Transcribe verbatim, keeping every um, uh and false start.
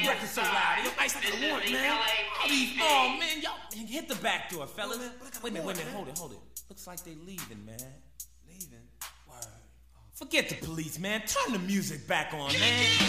record so loud? Yo, ice, I want, man. All these, oh, man, y'all, man, hit the back door, fellas. Man, wait a minute, wait a minute, man. hold it, hold it. Looks like they leaving, man. Leaving? Word. Forget the police, man. Turn the music back on, man.